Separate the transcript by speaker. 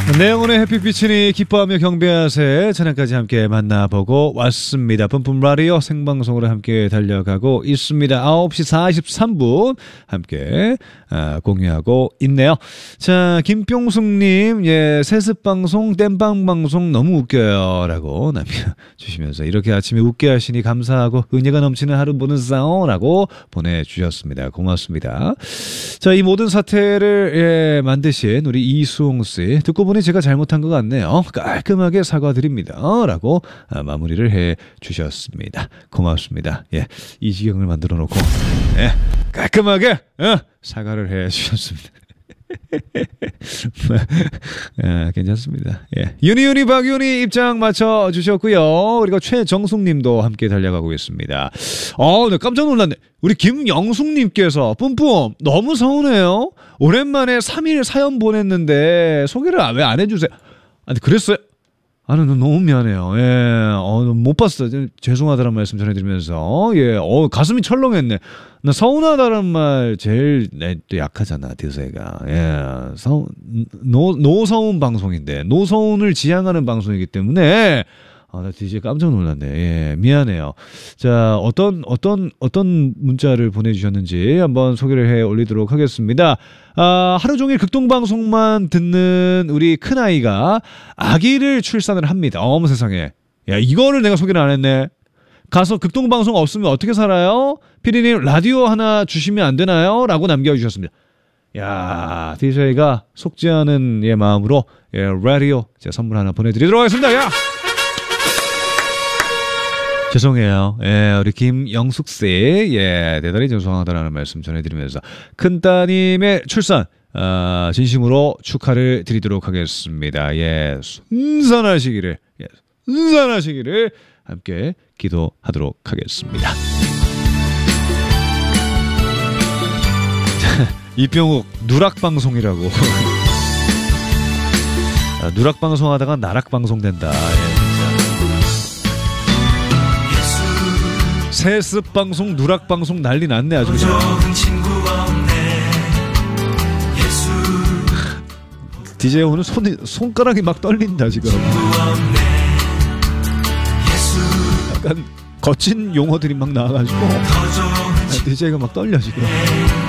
Speaker 1: 내 영혼의 햇빛비치니 기뻐하며 경배하세 찬양까지 함께 만나보고 왔습니다. 뿜뿜 라디오 생방송으로 함께 달려가고 있습니다. 9시 43분 함께 공유하고 있네요. 자, 김병숙님, 예, 세습방송 땜빵방송 너무 웃겨요 라고 남겨주시면서 이렇게 아침에 웃게 하시니 감사하고 은혜가 넘치는 하루 보내세요 라고 보내주셨습니다. 고맙습니다. 자, 이 모든 사태를 만드신 우리 이수홍씨, 듣고 보니 제가 잘못한 것 같네요. 깔끔하게 사과드립니다 라고 마무리를 해주셨습니다. 고맙습니다. 예, 이 지경을 만들어 놓고 예, 깔끔하게 사과를 해주셨습니다. 괜찮습니다. 예. 유니 박유니 입장 맞춰 주셨고요. 그리고 최정숙님도 함께 달려가고 있습니다. 네, 깜짝 놀랐네. 우리 김영숙님께서 뿜뿜 너무 서운해요. 오랜만에 3일 사연 보냈는데 소개를 왜 안 해주세요? 아니 그랬어요? 너무 미안해요. 예, 못 봤어요. 죄송하다는 말씀 전해드리면서, 예, 가슴이 철렁했네. 나 서운하다는 말 제일 또 약하잖아, 드세가. 예, 노서운 방송인데, 노서운을 지향하는 방송이기 때문에, 나 DJ 깜짝 놀랐네. 예, 미안해요. 자, 어떤 문자를 보내주셨는지 한번 소개를 해 올리도록 하겠습니다. 하루 종일 극동방송만 듣는 우리 큰아이가 아기를 출산을 합니다. 어머 세상에. 야, 이거를 내가 소개를 안 했네. 가서 극동방송 없으면 어떻게 살아요? 피디님, 라디오 하나 주시면 안 되나요? 라고 남겨주셨습니다. 야, DJ가 속지 않은 마음으로, 예, 라디오 제가 선물 하나 보내드리도록 하겠습니다. 야! 죄송해요. 예, 우리 김영숙씨, 예, 대단히 죄송하다라는 말씀 전해드리면서 큰따님의 출산, 진심으로 축하를 드리도록 하겠습니다. 예, 순산하시기를 함께 기도하도록 하겠습니다. 이병욱, 누락방송이라고. 누락방송 하다가 나락방송 된다. 예. 세습방송, 누락방송 난리 났네 아주 그냥. DJ 오늘 손가락이 막 떨린다 지금. 약간 거친 용어들이 막 나와가지고 DJ가 막 떨려 지금.